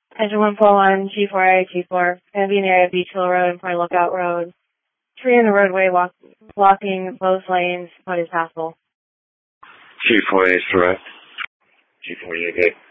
Engine 141, G4A, G4. Gonna be near Beach Hill Road and Point Lookout Road. Tree in the roadway blocking both lanes, but is passable. G4A is correct. G4A, good.